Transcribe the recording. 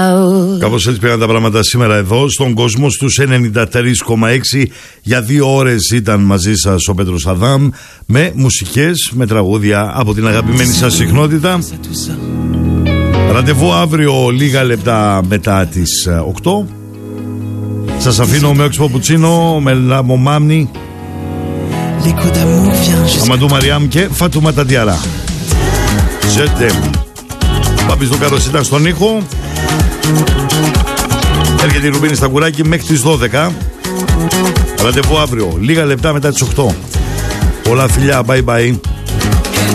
Κάπως έτσι πήγαν τα πράγματα σήμερα εδώ στον κόσμο στους 93,6. Για 2 ώρες ήταν μαζί σας ο Πέτρος Αδάμ, με μουσικές, με τραγούδια από την αγαπημένη σας συχνότητα. Ραντεβού αύριο λίγα λεπτά μετά τις 8. Σας αφήνω με Όξ Παπουτσίνο, με Λάμο Μάμνη, Αμαντού Μαριάμ και Φατούμα Ταντιαρά. Ζετέμ. Πάπης Δούκαρος ήταν στον ήχο. Έρχεται η Ρουμπίνη στα κουράκι μέχρι τις 12. Ραντεβού αύριο λίγα λεπτά μετά τις 8. Πολλά φιλιά, bye bye.